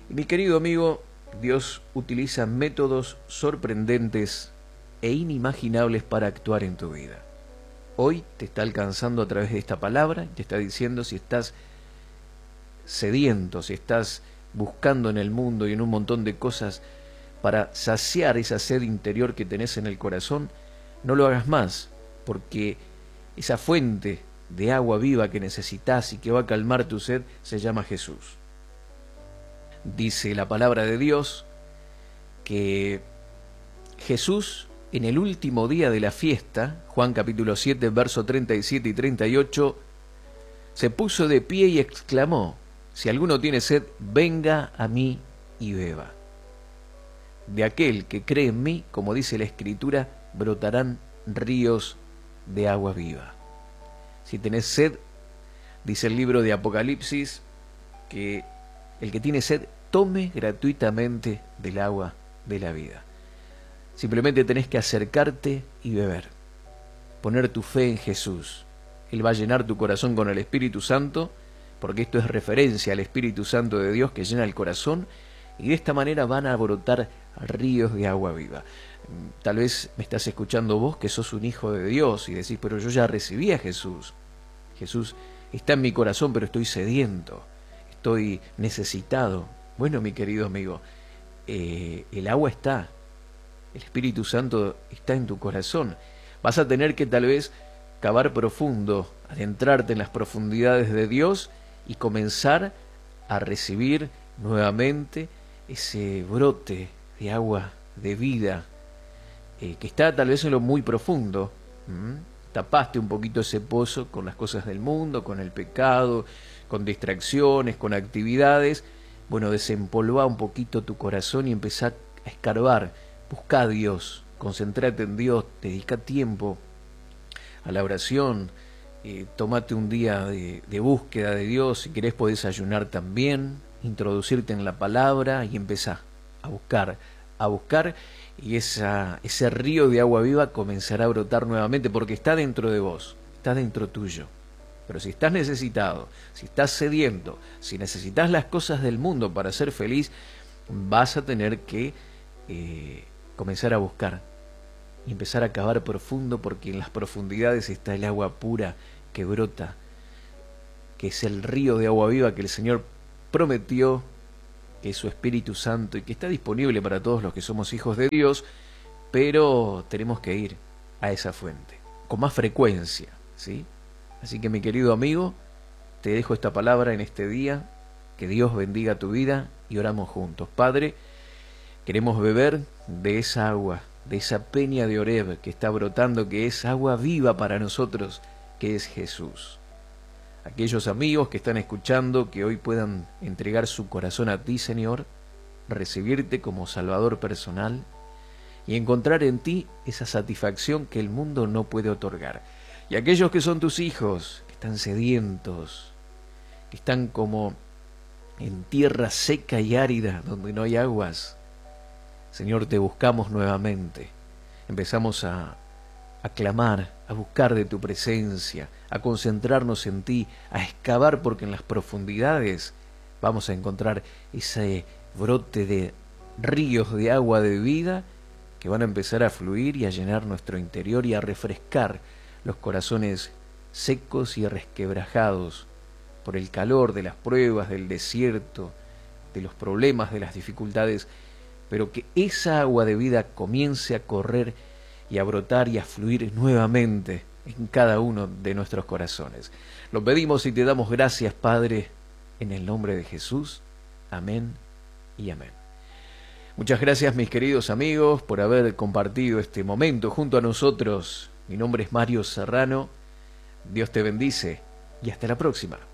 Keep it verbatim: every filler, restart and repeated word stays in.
Y mi querido amigo, Dios utiliza métodos sorprendentes e inimaginables para actuar en tu vida. Hoy te está alcanzando a través de esta palabra, te está diciendo si estás sediento, si estás buscando en el mundo y en un montón de cosas para saciar esa sed interior que tenés en el corazón, no lo hagas más, porque esa fuente de agua viva que necesitas y que va a calmar tu sed se llama Jesús. Dice la palabra de Dios que Jesús en el último día de la fiesta, Juan capítulo siete, verso treinta y siete y treinta y ocho, se puso de pie y exclamó: si alguno tiene sed, venga a mí y beba. De aquel que cree en mí, como dice la Escritura, brotarán ríos de agua viva. Si tenés sed, dice el libro de Apocalipsis, que el que tiene sed tome gratuitamente del agua de la vida. Simplemente tenés que acercarte y beber, poner tu fe en Jesús. Él va a llenar tu corazón con el Espíritu Santo, porque esto es referencia al Espíritu Santo de Dios que llena el corazón, y de esta manera van a brotar ríos de agua viva. Tal vez me estás escuchando vos que sos un hijo de Dios y decís, pero yo ya recibí a Jesús. Jesús está en mi corazón, pero estoy sediento, estoy necesitado. Bueno, mi querido amigo, eh, el agua está, el Espíritu Santo está en tu corazón. Vas a tener que tal vez cavar profundo, adentrarte en las profundidades de Dios y comenzar a recibir nuevamente ese brote de agua de vida eh, que está tal vez en lo muy profundo. ¿Mm? Tapaste un poquito ese pozo con las cosas del mundo, con el pecado, con distracciones, con actividades. Bueno, desempolva un poquito tu corazón y empezá a escarbar. Busca a Dios, concentrate en Dios, dedica tiempo a la oración, eh, tómate un día de, de búsqueda de Dios. Si querés podés ayunar también, introducirte en la palabra y empezá a buscar, a buscar, y esa, ese río de agua viva comenzará a brotar nuevamente, porque está dentro de vos, está dentro tuyo. Pero si estás necesitado, si estás sediento, si necesitas las cosas del mundo para ser feliz, vas a tener que eh, comenzar a buscar y empezar a cavar profundo, porque en las profundidades está el agua pura que brota, que es el río de agua viva que el Señor prometió, que es su Espíritu Santo y que está disponible para todos los que somos hijos de Dios, pero tenemos que ir a esa fuente con más frecuencia, ¿sí? Así que, mi querido amigo, te dejo esta palabra en este día. Que Dios bendiga tu vida y oramos juntos. Padre, queremos beber de esa agua, de esa peña de Oreb que está brotando, que es agua viva para nosotros, que es Jesús. Aquellos amigos que están escuchando, que hoy puedan entregar su corazón a ti, Señor, recibirte como Salvador personal y encontrar en ti esa satisfacción que el mundo no puede otorgar. Y aquellos que son tus hijos, que están sedientos, que están como en tierra seca y árida, donde no hay aguas, Señor, te buscamos nuevamente. Empezamos a, a clamar, a buscar de tu presencia, a concentrarnos en ti, a excavar, porque en las profundidades vamos a encontrar ese brote de ríos de agua de vida que van a empezar a fluir y a llenar nuestro interior y a refrescar los corazones secos y resquebrajados por el calor de las pruebas, del desierto, de los problemas, de las dificultades, pero que esa agua de vida comience a correr y a brotar y a fluir nuevamente en cada uno de nuestros corazones. Lo pedimos y te damos gracias, Padre, en el nombre de Jesús. Amén y amén. Muchas gracias, mis queridos amigos, por haber compartido este momento junto a nosotros. Mi nombre es Mario Serrano. Dios te bendice y hasta la próxima.